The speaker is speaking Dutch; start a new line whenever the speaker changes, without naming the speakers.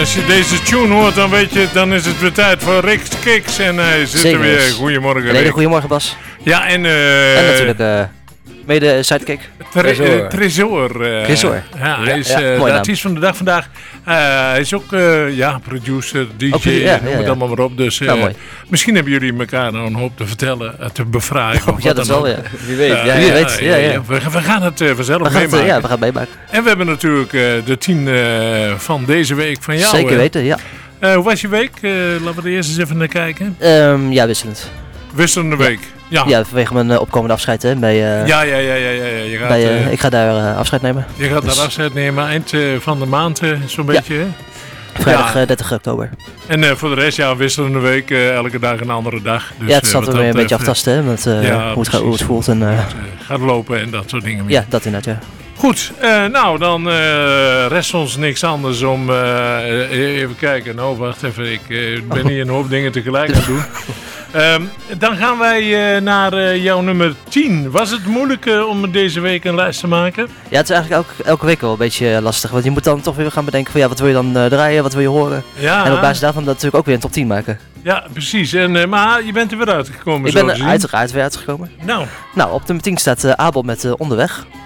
Als je deze tune hoort, dan weet je, dan is het weer tijd voor Rick Kiks en hij zit er weer. Goedemorgen, Rick.
Hele goedemorgen, Bas.
Ja, en
natuurlijk mede sidekick.
Tresor. Ja, hij is de artiest van de dag vandaag. Hij is ook producer, DJ, noem het allemaal maar op. Dus misschien hebben jullie elkaar nou een hoop te vertellen, te bevragen.
Ja, dat zal, ja.
Wie weet.
Wie weet.
We gaan het vanzelf meemaken.
Ja, we gaan het meemaken.
En we hebben natuurlijk de 10 van deze week van jou.
Zeker weten, ja.
Hoe was je week? Laten we er eerst eens even naar kijken.
Ja, wisselend.
Wisselende week. Ja,
vanwege mijn opkomende afscheid. Hè, bij,
je gaat,
ik ga daar afscheid nemen.
Je gaat daar afscheid nemen eind van de maand, zo'n beetje. Hè?
Vrijdag 30 oktober.
En voor de rest, wisselende week, elke dag een andere dag. Dus,
ja, het staat weer een beetje aftasten, hè, met hoe het voelt. En,
gaat lopen en dat soort dingen meer.
Ja, dat inderdaad, ja.
Goed, dan rest ons niks anders om even kijken. Nou, wacht even, ik ben hier een hoop dingen tegelijk aan het doen. Dan gaan wij naar jouw nummer 10. Was het moeilijk om deze week een lijst te maken?
Ja, het is eigenlijk elke week wel een beetje lastig. Want je moet dan toch weer gaan bedenken van wat wil je dan draaien, wat wil je horen. Ja. En op basis daarvan dat natuurlijk ook weer een top 10 maken.
Ja, precies. Maar je bent er weer uitgekomen.
Ik ben er uiteraard weer uitgekomen. Nou, op nummer 10 staat Abel met Onderweg.